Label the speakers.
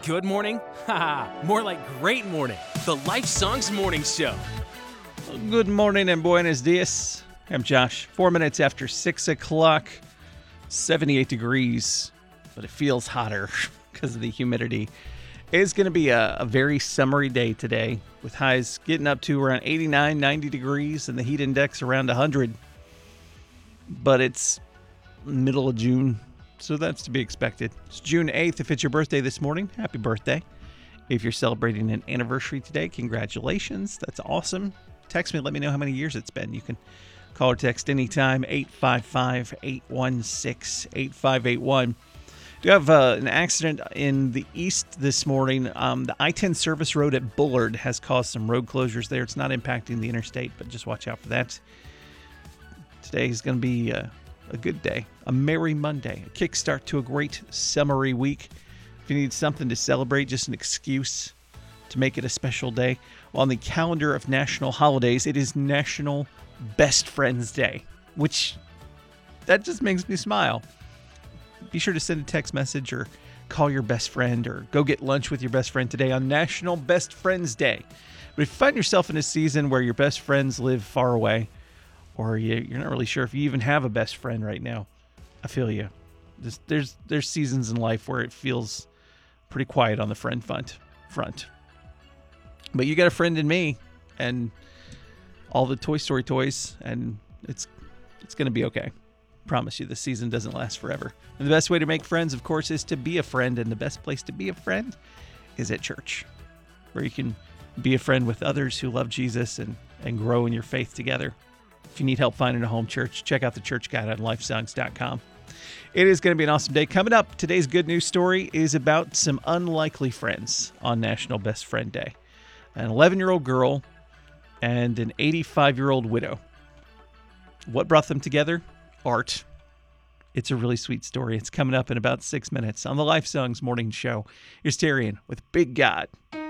Speaker 1: Good morning? Haha, more like great morning. The Life Songs Morning Show.
Speaker 2: Good morning and buenos dias. I'm Josh. 4 minutes after 6 o'clock, 78 degrees, but it feels hotter because of the humidity. It's going to be a very summery day today with highs getting up to around 89, 90 degrees and the heat index around 100. But it's middle of June, so that's to be expected. It's June 8th. If it's your birthday this morning, happy birthday. If you're celebrating an anniversary today, congratulations. That's awesome. Text me, let me know how many years it's been. You can call or text anytime, 855-816-8581. Do have an accident in the east this morning. The I-10 service road at Bullard has caused some road closures there. It's not impacting the interstate, but just watch out for that. Today is going to be a good day, a merry Monday, a kickstart to a great summery week. If you need something to celebrate, just an excuse to make it a special day. Well, on the calendar of national holidays, it is National Best Friends Day, which that just makes me smile. Be sure to send a text message or call your best friend or go get lunch with your best friend today on National Best Friends Day. But if you find yourself in a season where your best friends live far away, or you're not really sure if you even have a best friend right now, I feel you. There's seasons in life where it feels pretty quiet on the friend front. But you got a friend in me and all the Toy Story toys, and it's going to be okay. Promise you, this season doesn't last forever. And the best way to make friends, of course, is to be a friend, and the best place to be a friend is at church, where you can be a friend with others who love Jesus and grow in your faith together. If you need help finding a home church, check out the church guide on lifesongs.com. It is going to be an awesome day. Coming up, today's good news story is about some unlikely friends on National Best Friend Day. An 11-year-old girl and an 85-year-old widow. What brought them together? Art. It's a really sweet story. It's coming up in about 6 minutes on the Life Songs Morning Show. Here's Tyrion with Big God.